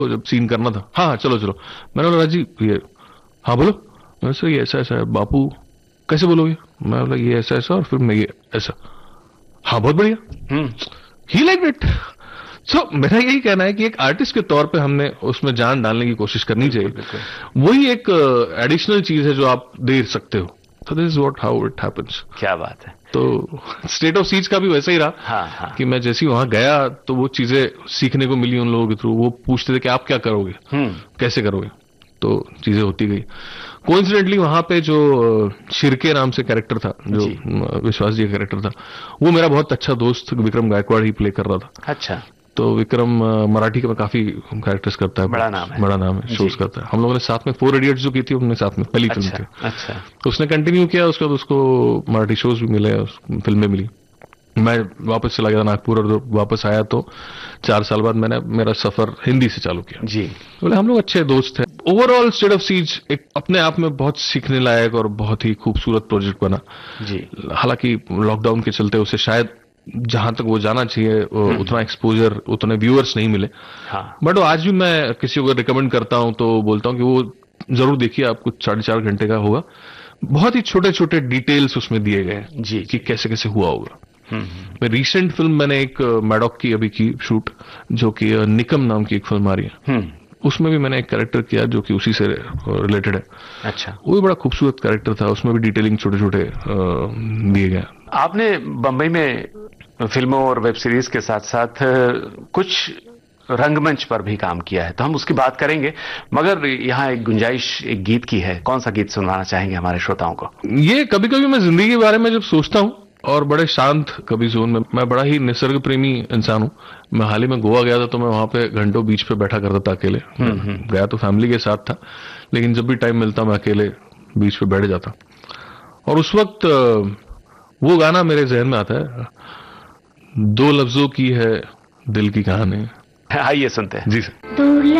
तो जब सीन करना था, हाँ हाँ चलो चलो, मैंने बोला राजी ये, हाँ बोलो। मैं सर ये ऐसा ऐसा है। बापू कैसे बोलोगे? मैं बोला ये ऐसा ऐसा और फिर मैं ये ऐसा। हाँ बहुत बढ़िया। ही लाइक इट। सो मेरा यही कहना है कि एक आर्टिस्ट के तौर पे हमने उसमें जान डालने की कोशिश करनी चाहिए। वही एक एडिशनल चीज है जो आप दे सकते हो। तो this is what how it happens. क्या बात है। तो स्टेट ऑफ सीज का भी वैसा ही रहा। हाँ हाँ। कि मैं जैसे ही वहां गया तो वो चीजें सीखने को मिली उन लोगों के थ्रू। वो पूछते थे कि आप क्या करोगे, कैसे करोगे, तो चीजें होती गई। कोइंसिडेंटली वहां पे जो शिरके नाम से कैरेक्टर था, जो विश्वास जी का कैरेक्टर था, वो मेरा बहुत अच्छा दोस्त विक्रम गायकवाड़ ही प्ले कर रहा था। अच्छा। तो विक्रम मराठी का मैं काफी कैरेक्टर्स करता है, बड़ा नाम है, बड़ा नाम है, शोज करता है। हम लोगों ने साथ में 4 इडियट्स जो की थी हमने साथ में पहली फिल्म थी। अच्छा। तो उसने कंटिन्यू किया, उसके बाद उसको मराठी शोज भी मिले, फिल्में मिली। मैं वापस चला गया नागपुर और वापस आया तो 4 साल बाद मैंने मेरा सफर हिंदी से चालू किया जी। बोले हम लोग अच्छे दोस्त हैं। ओवरऑल स्टेट ऑफ सीज एक अपने आप में बहुत सीखने लायक और बहुत ही खूबसूरत प्रोजेक्ट बना जी। हालांकि लॉकडाउन के चलते उसे शायद जहां तक वो जाना चाहिए उतना एक्सपोजर, उतने व्यूअर्स नहीं मिले। हाँ। बट आज भी मैं किसी को रिकमेंड करता हूं तो बोलता हूं कि वो जरूर देखिए, आपको 4.5 घंटे का होगा। बहुत ही छोटे छोटे डिटेल्स उसमें दिए गए हैं जी, कि कैसे कैसे हुआ होगा। मैं रिसेंट फिल्म मैंने एक मैडॉक की अभी की शूट, जो कि निकम नाम की एक फिल्म आ रही है, उसमें भी मैंने एक कैरेक्टर किया जो कि उसी से रिलेटेड है। अच्छा। वो भी बड़ा खूबसूरत कैरेक्टर था, उसमें भी डिटेलिंग छोटे छोटे दिए गए। आपने बंबई में फिल्मों और वेब सीरीज के साथ साथ कुछ रंगमंच पर भी काम किया है, तो हम उसकी बात करेंगे, मगर यहाँ एक गुंजाइश एक गीत की है। कौन सा गीत सुनाना चाहेंगे हमारे श्रोताओं को? ये कभी कभी मैं जिंदगी के बारे में जब सोचता हूँ और बड़े शांत कभी जोन में, मैं बड़ा ही निसर्ग प्रेमी इंसान हूँ। मैं हाल ही में गोवा गया था तो मैं वहां पे घंटों बीच पे बैठा करता था अकेले। गया तो फैमिली के साथ था, लेकिन जब भी टाइम मिलता मैं अकेले बीच पे बैठ जाता। और उस वक्त वो गाना मेरे जहन में आता है, 2 लफ्जों की है दिल की कहानी। आइए सुनते हैं जी सर।